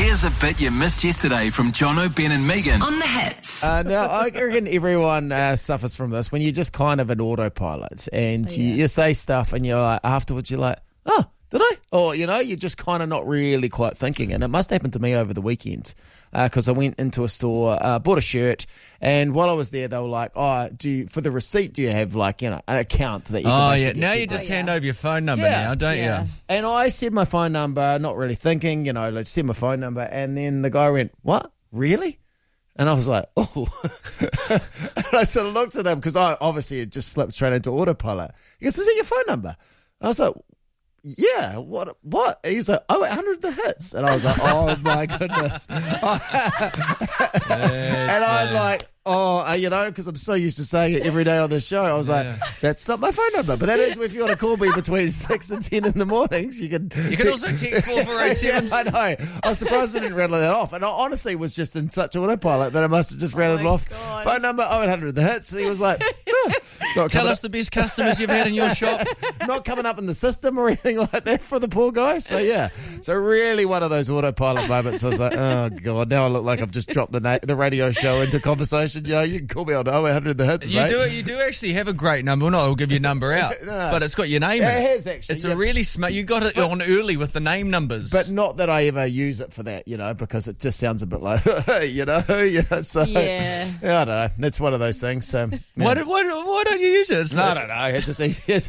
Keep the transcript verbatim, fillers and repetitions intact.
Here's a bit you missed yesterday from Jono, Ben and Megan. On the hits. Uh, now, I reckon everyone uh, suffers from this when you're just kind of an autopilot and Oh, you, yeah. you say stuff and you're like, afterwards you're like, oh, did I? Or, you know, you're just kind of not really quite thinking. And it must happen to me over the weekend because uh, I went into a store, uh, bought a shirt, and while I was there, they were like, oh, do you, for the receipt, do you have like, you know, an account that you can Oh, yeah. basically Now get you sent just Oh, hand yeah. over your phone number Yeah. now, don't Yeah. you? And I said my phone number, not really thinking, you know, let's send my phone number. And then the guy went, what? Really? And I was like, oh. And I sort of looked at him because I obviously it just slipped straight into autopilot. He goes, is that your phone number? I was like, yeah, what? What? And he's like, oh, one hundred the hits. And I was like, oh my goodness. And I'm like, oh, uh, you know, because I'm so used to saying it every day on the show. I was Yeah. like, that's not my phone number. But that is if you want to call me between six and ten in the mornings, you can. You can also text four four eight seven. Yeah, I know. I was surprised I didn't rattle that off. And I honestly was just in such autopilot that I must have just rattled my off. God. Phone number, oh, one hundred the hits. He was like, oh, not, Tell coming us the best customers you've had in your shop. up, not coming up in the system or anything like that for the poor guy. So, yeah. So, really one of those autopilot moments. I was like, oh, God, now I look like I've just dropped the na- the radio show into conversation. You know, you can call me on oh, one hundred the hits, You mate. do you do actually have a great number. Well, not I'll give you a number out, No. but it's got your name Yeah, in it it. has actually. It's yeah. a really smart. You got it on early with the name numbers. But not that I ever use it for that, you know, because it just sounds a bit like, you know, yeah. So, Yeah. I don't know. That's one of those things. So, yeah. why, do, why, do- why don't you use it? It's I the- don't know. It's just easy. It's